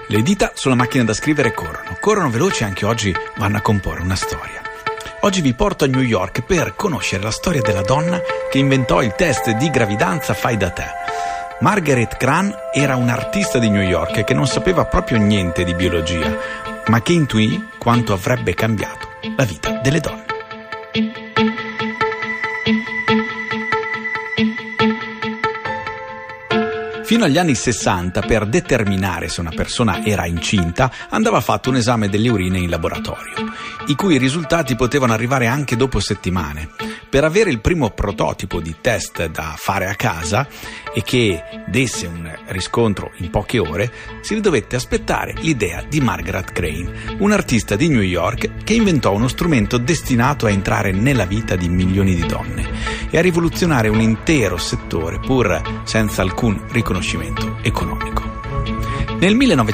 Le dita sulla macchina da scrivere corrono veloci, anche oggi vanno a comporre una storia. Oggi vi porto a New York per conoscere la storia della donna che inventò il test di gravidanza fai da te. Margaret Crane era un'artista di New York che non sapeva proprio niente di biologia, ma che intuì quanto avrebbe cambiato la vita delle donne. Fino agli anni 60, per determinare se una persona era incinta, andava fatto un esame delle urine in laboratorio, i cui risultati potevano arrivare anche dopo settimane. Per avere il primo prototipo di test da fare a casa e che desse un riscontro in poche ore, si dovette aspettare l'idea di Margaret Crane, un'artista di New York che inventò uno strumento destinato a entrare nella vita di milioni di donne e a rivoluzionare un intero settore pur senza alcun riconoscimento economico. Nel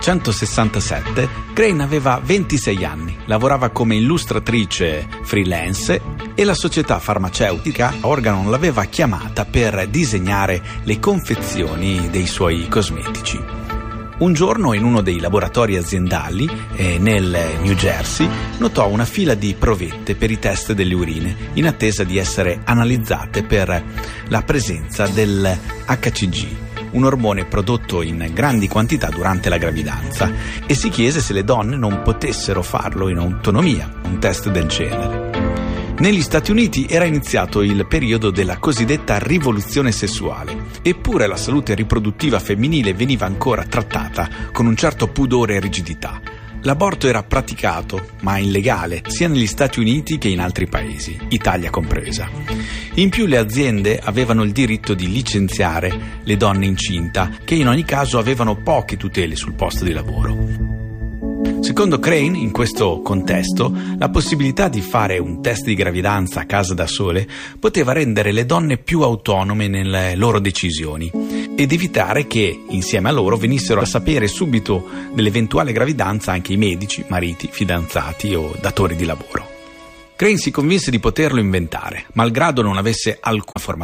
1967 Crane aveva 26 anni, lavorava come illustratrice freelance e la società farmaceutica Organon l'aveva chiamata per disegnare le confezioni dei suoi cosmetici. Un giorno in uno dei laboratori aziendali nel New Jersey notò una fila di provette per i test delle urine in attesa di essere analizzate per la presenza del HCG, un ormone prodotto in grandi quantità durante la gravidanza, e si chiese se le donne non potessero farlo in autonomia, un test del genere. Negli Stati Uniti era iniziato il periodo della cosiddetta rivoluzione sessuale, eppure la salute riproduttiva femminile veniva ancora trattata con un certo pudore e rigidità. L'aborto era praticato, ma illegale, sia negli Stati Uniti che in altri paesi, Italia compresa. In più le aziende avevano il diritto di licenziare le donne incinta, che in ogni caso avevano poche tutele sul posto di lavoro. Secondo Crane, in questo contesto, la possibilità di fare un test di gravidanza a casa da sole poteva rendere le donne più autonome nelle loro decisioni ed evitare che, insieme a loro, venissero a sapere subito dell'eventuale gravidanza anche i medici, mariti, fidanzati o datori di lavoro. Crane si convinse di poterlo inventare, malgrado non avesse alcuna formazione